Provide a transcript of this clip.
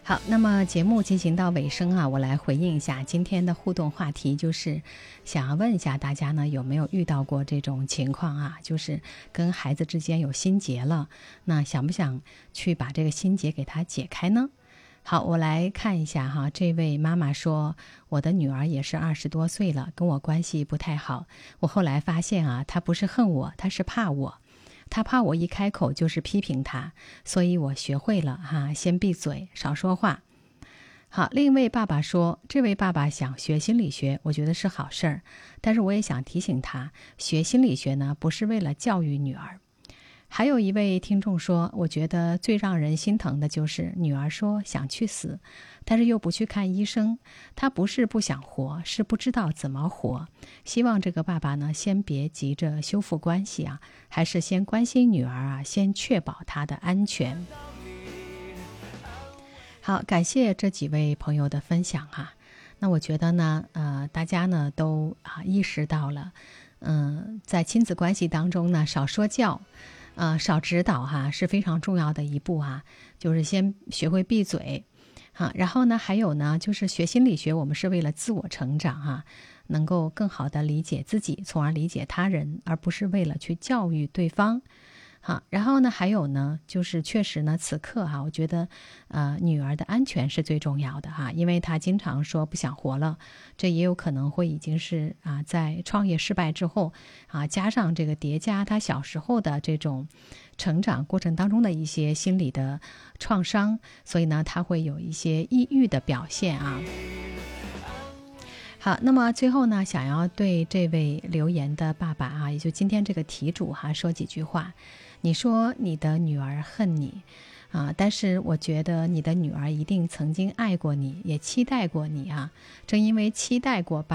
好，那么节目进行到尾声啊，我来回应一下今天的互动话题，就是想要问一下大家呢，有没有遇到过这种情况啊？就是跟孩子之间有心结了，那想不想去把这个心结给他解开呢？好，我来看一下哈，这位妈妈说，我的女儿也是20多岁了，跟我关系不太好。我后来发现啊，她不是恨我，她是怕我。他怕我一开口就是批评他，所以我学会了先闭嘴，少说话。好，另一位爸爸说，这位爸爸想学心理学，我觉得是好事儿，但是我也想提醒他，学心理学呢，不是为了教育女儿。还有一位听众说，我觉得最让人心疼的就是女儿说想去死，但是又不去看医生。她不是不想活，是不知道怎么活。希望这个爸爸呢，先别急着修复关系啊，还是先关心女儿啊，先确保她的安全。好，感谢这几位朋友的分享哈。那我觉得呢，大家呢都意识到了，在亲子关系当中呢，少说教。少指导是非常重要的一步就是先学会闭嘴然后呢，还有呢，就是学心理学，我们是为了自我成长能够更好的理解自己，从而理解他人，而不是为了去教育对方。然后呢，还有呢，就是确实呢，此刻我觉得，女儿的安全是最重要的因为她经常说不想活了，这也有可能会已经是在创业失败之后加上这个叠加她小时候的这种成长过程当中的一些心理的创伤，所以呢，她会有一些抑郁的表现好，那么最后呢，想要对这位留言的爸爸也就今天这个题主说几句话。你说你的女儿恨你但是我觉得你的女儿一定曾经爱过你，也期待过你正因为期待过